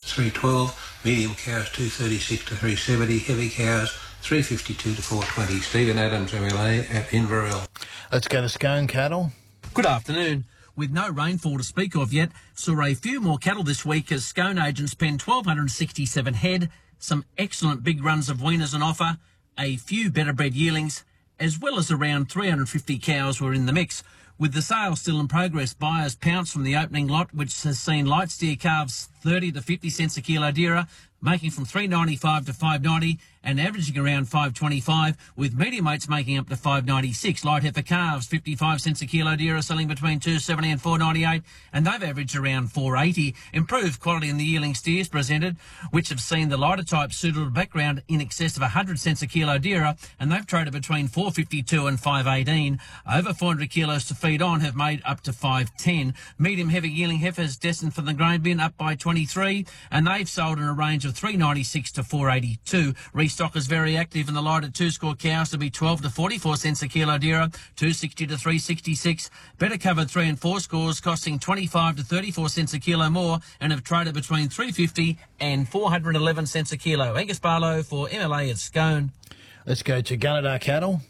312, medium cows 236 to 370, heavy cows 352 to 420. Stephen Adams, MLA at Inverell. Let's go to Scone Cattle. Good afternoon. With no rainfall to speak of yet, saw a few more cattle this week as Scone agents penned 1,267 head, some excellent big runs of weaners on offer, a few better bred yearlings, as well as around 350 cows were in the mix. With the sale still in progress, buyers pounced from the opening lot, which has seen light steer calves 30 to 50 cents a kilo dearer, making from $3.95 to $5.90 and averaging around $5.25, with medium weights making up to $5.96. Light heifer calves 55 cents a kilo dearer, selling between $2.70 and $4.98, and they've averaged around $4.80. Improved quality in the yearling steers presented, which have seen the lighter type suited to background in excess of 100 cents a kilo dearer, and they've traded between $4.52 and $5.18. Over 400 kilos to feed on have made up to $5.10. Medium heavy yearling heifers destined for the grain bin up by 23, and they've sold in a range of $3.96 to $4.82. Restockers very active in the lighter two score cows to be 12 to 44 cents a kilo dearer, 260 to 366. Better covered 3 and 4 scores costing 25 to 34 cents a kilo more and have traded between 350 and 411 cents a kilo. Angus Barlow for MLA at Scone. Let's go to Gunnedah Cattle.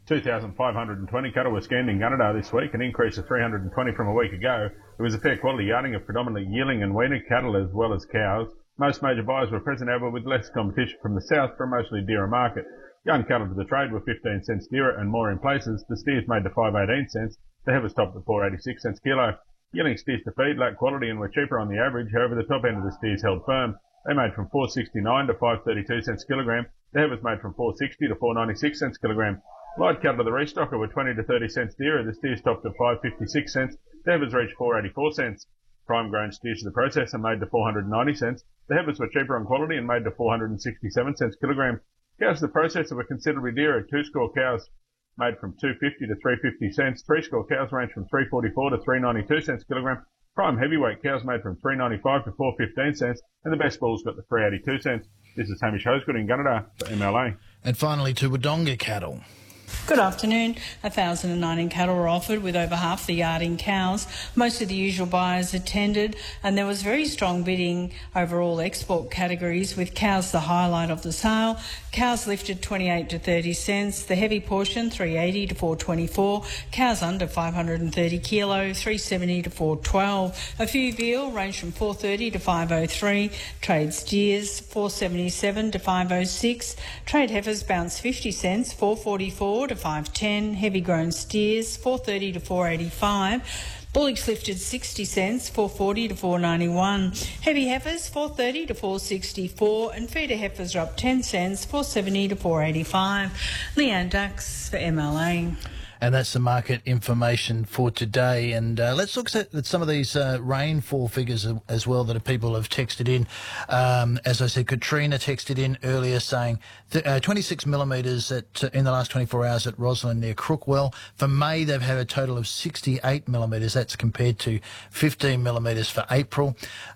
2,520 cattle were scanned in Gunnedah this week, an increase of 320 from a week ago. It was a fair quality yarding of predominantly yearling and weaner cattle as well as cows. Most major buyers were present, however, with less competition from the south for a mostly dearer market. Young cattle to the trade were 15 cents dearer and more in places. The steers made to 5.18 cents. The heifers topped at 4.86 cents kilo. Yearling steers to feed lacked quality and were cheaper on the average. However, the top end of the steers held firm. They made from 4.69 to 5.32 cents kilogram. The heifers made from 4.60 to 4.96 cents kilogram. Light cattle to the restocker were 20 to 30 cents dearer. The steers topped at 5.56 cents. The heifers reached 4.84 cents. Prime grown steers to the processor made to 490 cents. The heifers were cheaper on quality and made to 467 cents kilogram. Cows to the processor were considerably dearer. Two score cows made from 250 to 350 cents. Three score cows ranged from 344 to 392 cents kilogram. Prime heavyweight cows made from 395 to 415 cents, and the best bulls got to 382 cents. This is Hamish Hosgood in Gunnedah for MLA. And finally to Wodonga Cattle. Good afternoon. 1,019 cattle were offered, with over half the yard in cows. Most of the usual buyers attended, and there was very strong bidding over all export categories, with cows the highlight of the sale. Cows lifted 28 to 30 cents, the heavy portion 380 to 424, cows under 530 kilo 370 to 412. A few veal ranged from 430 to 503, trade steers 477 to 506, trade heifers bounced 50 cents 444 to 510, heavy grown steers 430 to 485. Bullocks lifted 60 cents, 440 to 491. Heavy heifers 430 to 464, and feeder heifers are up 10 cents, 470 to 485. Leanne Dux for MLA. And that's the market information for today. And let's look at some of these rainfall figures as well that people have texted in. As I said, Katrina texted in earlier saying 26 millimetres in the last 24 hours at Roslyn near Crookwell. For May, they've had a total of 68 millimetres. That's compared to 15 millimetres for April.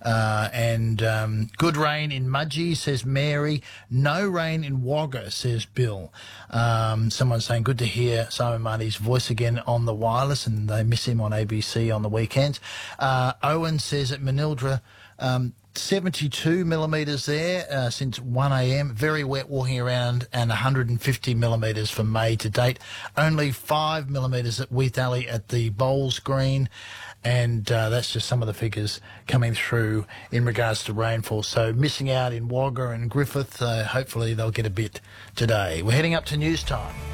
Good rain in Mudgee, says Mary. No rain in Wagga, says Bill. Someone's saying, good to hear Simon Marnie's voice again on the wireless, and they miss him on ABC on the weekends. Owen says at Manildra, 72 millimetres there since 1 a.m. Very wet walking around, and 150 millimetres for May to date. Only 5 millimetres at Weath Alley at the Bowls Green. And that's just some of the figures coming through in regards to rainfall. So missing out in Wagga and Griffith. Hopefully they'll get a bit today. We're heading up to news time.